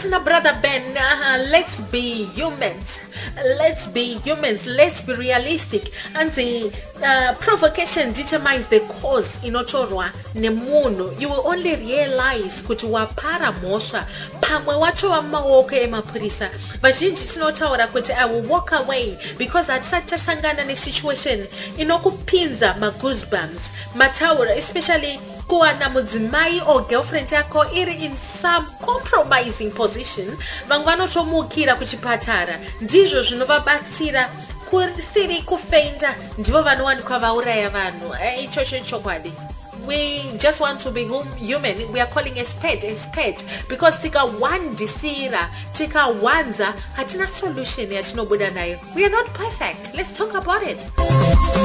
Antina brother Ben, let's be humans. Let's be humans. Let's be realistic. And the provocation determines the cause. Inotorwa nemuno. You will only realize kuti wapara mosha. Pamwe watu wa mawoke emapurisa. Vazhinji tinotaura kuti I will walk away because atisati tasangana ne situation inokupinza ma goosebumps. Mataura, especially kuwa na mudzimai or girlfriend yako iri in some compromising position, vangu vanotomukira kuchipatara. Ndizvo zvinovabatsira kusiri kufeinda, ndivo vanowanikwa vauraya vanhu. Ichocho chokwadi. We just want to be human. We are calling a spade because tikawandisira, tikawanza hatina solution yatinobuda nayo. We are not perfect. Let's talk about it.